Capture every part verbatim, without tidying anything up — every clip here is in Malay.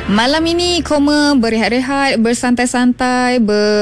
Malam ini Koma berehat-rehat, bersantai-santai,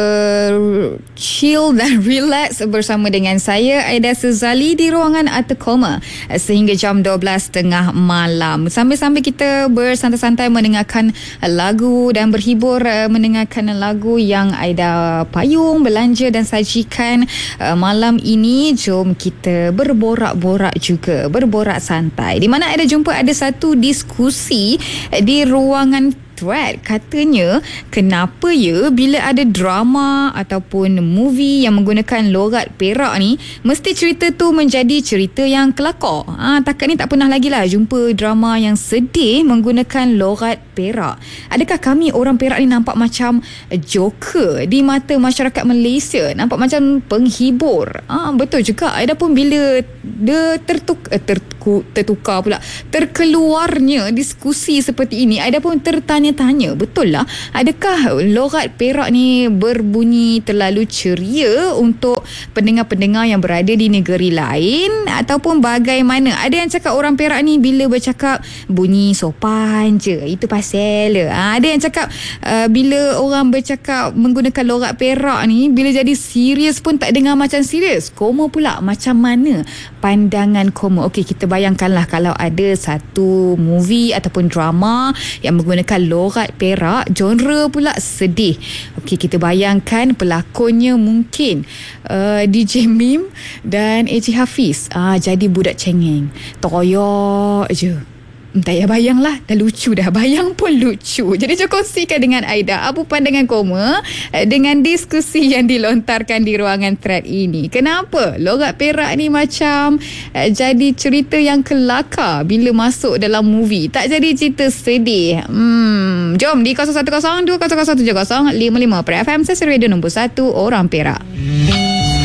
ber-chill dan relax bersama dengan saya, Aida Suzali, di ruangan Ata Koma sehingga jam dua belas tiga puluh malam. Sambil-sambil kita bersantai-santai mendengarkan lagu dan berhibur mendengarkan lagu yang Aida payung, belanja dan sajikan malam ini. Jom kita berborak-borak juga, berborak santai, di mana Aida jumpa ada satu diskusi di ruangan thread. Katanya, kenapa ya bila ada drama ataupun movie yang menggunakan logat Perak ni, mesti cerita tu menjadi cerita yang kelakar. Ha, takat ni tak pernah lagi lah jumpa drama yang sedih menggunakan logat Perak. Adakah kami orang Perak ni nampak macam joker di mata masyarakat Malaysia? Nampak macam penghibur? Ha, betul juga. Ada pun bila dia tertuk, eh, tertuk, tertukar pula, terkeluarnya diskusi seperti ini, ada pun tertanya tanya, betul lah, adakah logat Perak ni berbunyi terlalu ceria untuk pendengar-pendengar yang berada di negeri lain ataupun bagaimana? Ada yang cakap orang Perak ni bila bercakap bunyi sopan je, itu pasal ha, ada yang cakap uh, bila orang bercakap menggunakan logat Perak ni, bila jadi serius pun tak dengar macam serius. Koma pula, macam mana pandangan Koma? Okey, kita bayangkanlah kalau ada satu movie ataupun drama yang menggunakan logat Perak, genre pula sedih. Okey, kita bayangkan pelakonnya mungkin uh, D J Mim dan A J Hafiz. Ah, jadi budak cengeng, toyok je. Tak payah bayang lah, dah lucu dah. Bayang pun lucu. Jadi jom kongsikan dengan Aida apa pandangan Koma dengan diskusi yang dilontarkan di ruangan thread ini. Kenapa logat Perak ni macam uh, jadi cerita yang kelakar bila masuk dalam movie, tak jadi cerita sedih? Hmm, jom di kosong satu kosong dua kosong kosong tujuh kosong lima lima per F M, Sesi Radio nombor satu Orang Perak.